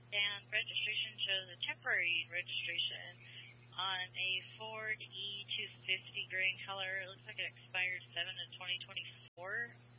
And registration shows a temporary registration on a Ford E250 gray in color. It looks like it expired 7 of 2024.